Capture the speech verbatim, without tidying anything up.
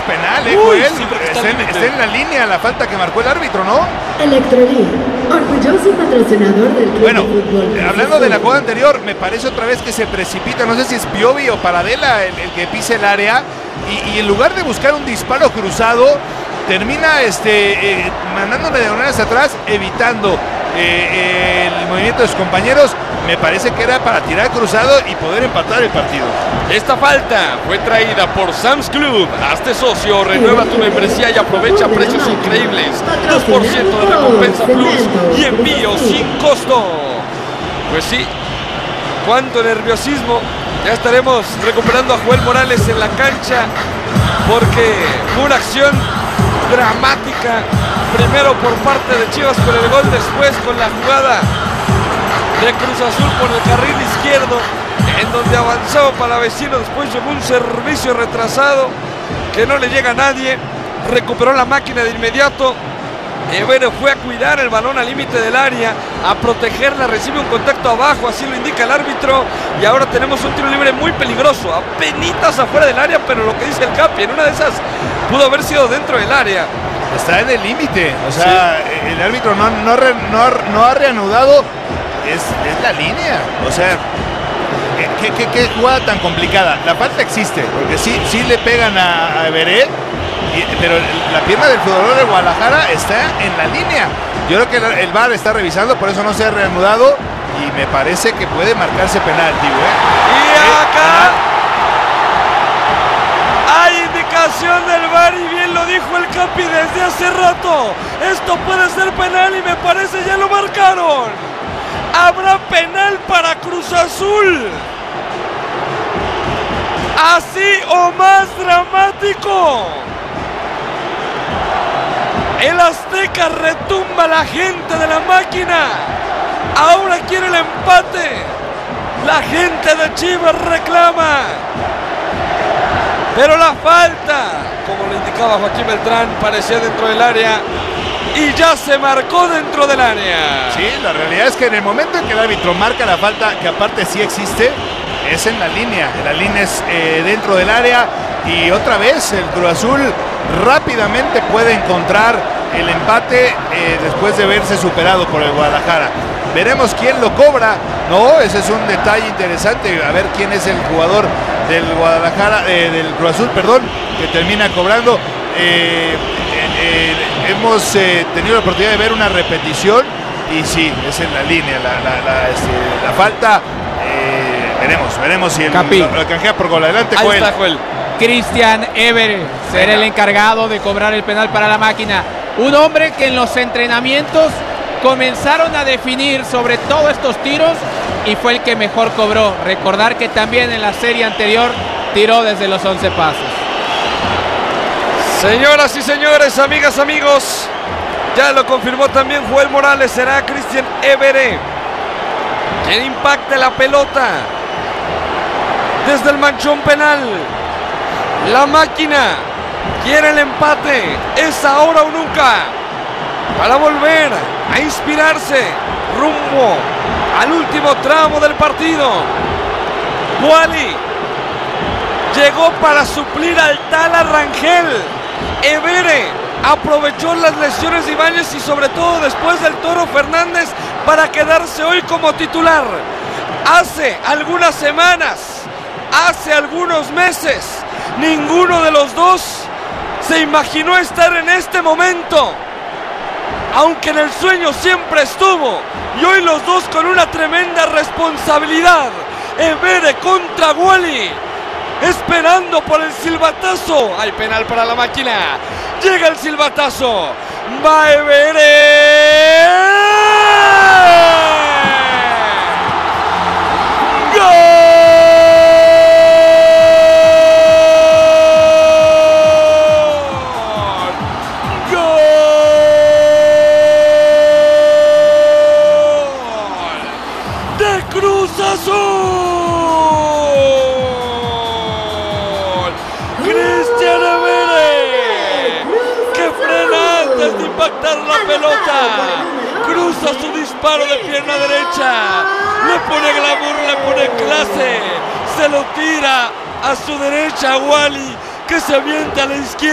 penal, ¿eh, Uy, Joel? sí, porque está está, en, límite. está en la línea la falta que marcó el árbitro, ¿no? Electrolit, orgulloso patrocinador del Club Bueno, de Fútbol Cruz hablando de la Azul. jugada anterior, me parece otra vez que se precipita, no sé si es Piovi o Paradela el, el que pisa el área, y, y en lugar de buscar un disparo cruzado, termina este, eh, mandándole de una hacia atrás, evitando eh, el movimiento de sus compañeros. Me parece que era para tirar cruzado y poder empatar el partido. Esta falta fue traída por Sam's Club. Hazte socio, renueva tu membresía y aprovecha precios increíbles. dos por ciento de recompensa plus y envío sin costo. Pues sí, cuánto nerviosismo. Ya estaremos recuperando a Joel Morales en la cancha porque fue una acción dramática. Primero por parte de Chivas con el gol, después con la jugada de Cruz Azul por el carril izquierdo, en donde avanzaba Palavecino, después llegó un servicio retrasado que no le llega a nadie, recuperó la máquina de inmediato. Evere fue a cuidar el balón al límite del área, a protegerla, recibe un contacto abajo, así lo indica el árbitro, y ahora tenemos un tiro libre muy peligroso, apenitas afuera del área, pero lo que dice el Capi, en una de esas pudo haber sido dentro del área. Está en el límite, o sea, sí. El árbitro no, no, no, no ha reanudado, es, es la línea, o sea, ¿qué, qué, qué jugada tan complicada? La falta existe, porque sí, sí le pegan a, a Everett, pero la pierna del jugador de Guadalajara está en la línea. Yo creo que el, el V A R está revisando, por eso no se ha reanudado, y me parece que puede marcarse penalti, ¿eh? Y acá hay indicación del V A R, y bien lo dijo el Capi desde hace rato. Esto puede ser penal y me parece ya lo marcaron. Habrá penal para Cruz Azul. Así o más dramático. El Azteca retumba la gente de la máquina. Ahora quiere el empate. La gente de Chivas reclama. Pero la falta, como lo indicaba Joaquín Beltrán, parecía dentro del área. Y ya se marcó dentro del área. Sí, la realidad es que en el momento en que el árbitro marca la falta, que aparte sí existe, es en la línea. La línea es eh, dentro del área. Y otra vez el Cruz Azul rápidamente puede encontrar el empate eh, después de verse superado por el Guadalajara. Veremos quién lo cobra, ¿no? Ese es un detalle interesante, a ver quién es el jugador del Guadalajara, eh, del Cruz Azul, perdón, que termina cobrando. Eh, eh, eh, hemos eh, tenido la oportunidad de ver una repetición y sí, es en la línea la, la, la, este, la falta. Eh, veremos, veremos si el, lo, lo canjea por gol. Adelante, Ahí Joel. está, Joel. Cristian Evere será el encargado de cobrar el penal para la máquina. Un hombre que en los entrenamientos comenzaron a definir sobre todo estos tiros y fue el que mejor cobró. Recordar que también en la serie anterior tiró desde los once pasos. Señoras y señores, amigas, amigos, ya lo confirmó también Joel Morales. Será Cristian Evere quien impacte la pelota desde el manchón penal. La máquina quiere el empate. Es ahora o nunca para volver a inspirarse rumbo al último tramo del partido. Wally llegó para suplir al Tala Rangel. Evere aprovechó las lesiones de Ibáñez y sobre todo después del Toro Fernández para quedarse hoy como titular. Hace algunas semanas, hace algunos meses, ninguno de los dos se imaginó estar en este momento, aunque en el sueño siempre estuvo, y hoy los dos con una tremenda responsabilidad. Evere contra Wally, esperando por el silbatazo. Hay penal para la máquina. Llega el silbatazo. Va Evere. ¡Gol! Cruz Azul. Cristian Evere, que frena antes de impactar la pelota, cruza su disparo de pierna derecha, le pone glamour, le pone clase, se lo tira a su derecha a Wally, que se avienta a la izquierda.